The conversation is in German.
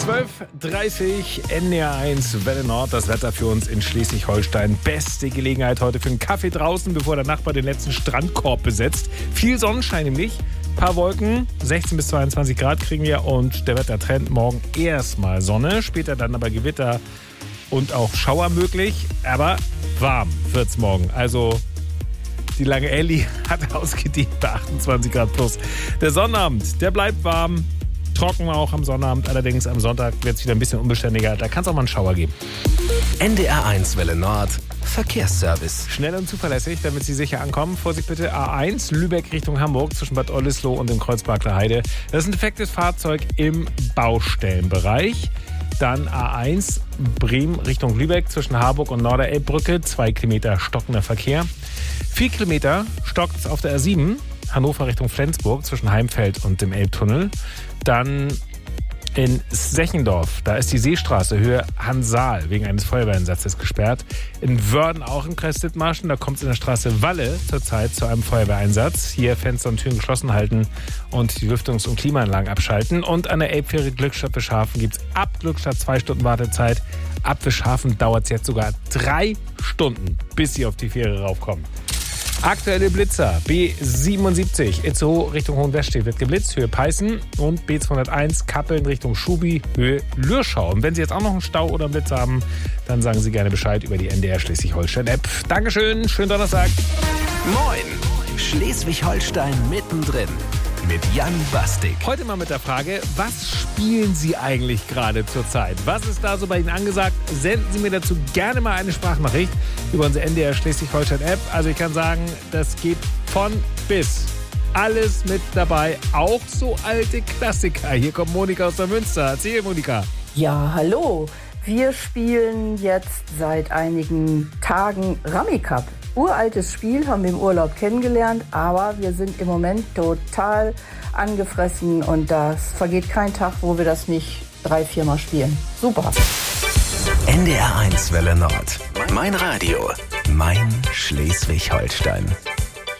12:30 NDR1 Welle Nord. Das Wetter für uns in Schleswig-Holstein. Beste Gelegenheit heute für einen Kaffee draußen, bevor der Nachbar den letzten Strandkorb besetzt. Viel Sonnenschein nämlich. Paar Wolken, 16 bis 22 Grad kriegen wir und der Wettertrend morgen erstmal Sonne, später dann aber Gewitter und auch Schauer möglich, aber warm wird's morgen. Also die lange Elli hat ausgedient bei 28 Grad plus. Der Sonnabend, der bleibt warm, trocken auch am Sonnabend, allerdings am Sonntag wird es wieder ein bisschen unbeständiger, da kann es auch mal einen Schauer geben. NDR1 Welle Nord Verkehrsservice. Schnell und zuverlässig, damit Sie sicher ankommen. Vorsicht bitte, A1 Lübeck Richtung Hamburg zwischen Bad Oldesloe und dem Kreuzberger Heide. Das ist ein defektes Fahrzeug im Baustellenbereich. Dann A1 Bremen Richtung Lübeck zwischen Harburg und Norderelbbrücke. 2 Kilometer stockender Verkehr. 4 Kilometer stockt es auf der A7 Hannover Richtung Flensburg zwischen Heimfeld und dem Elbtunnel. Dann in Sechendorf, da ist die Seestraße Höhe Hansal wegen eines Feuerwehreinsatzes gesperrt. In Wörden auch im Kreis Dithmarschen, da kommt es in der Straße Walle zurzeit zu einem Feuerwehreinsatz. Hier Fenster und Türen geschlossen halten und die Lüftungs- und Klimaanlagen abschalten. Und an der Elbfähre Glückstadt-Wischhafen gibt es ab Glückstadt 2 Stunden Wartezeit. Ab Wischhafen dauert es jetzt sogar 3 Stunden, bis Sie auf die Fähre raufkommen. Aktuelle Blitzer, B77 Itzehoe Richtung Hohenwestedt wird geblitzt, Höhe Peißen, und B201 Kappeln Richtung Schubi, Höhe Lürschau. Und wenn Sie jetzt auch noch einen Stau oder einen Blitz haben, dann sagen Sie gerne Bescheid über die NDR Schleswig-Holstein-App. Dankeschön, schönen Donnerstag. Moin, Schleswig-Holstein mittendrin mit Jan Bastik. Heute mal mit der Frage, was spielen Sie eigentlich gerade zurzeit? Was ist da so bei Ihnen angesagt? Senden Sie mir dazu gerne mal eine Sprachnachricht über unsere NDR Schleswig-Holstein-App. Also ich kann sagen, das geht von bis. Alles mit dabei, auch so alte Klassiker. Hier kommt Monika aus der Münster. Erzähl, Monika. Ja, hallo. Wir spielen jetzt seit einigen Tagen Rummy Cup. Uraltes Spiel, haben wir im Urlaub kennengelernt, aber wir sind im Moment total angefressen und das vergeht kein Tag, wo wir das nicht 3-4 Mal spielen. Super. NDR1 Welle Nord. Mein Radio. Mein Schleswig-Holstein.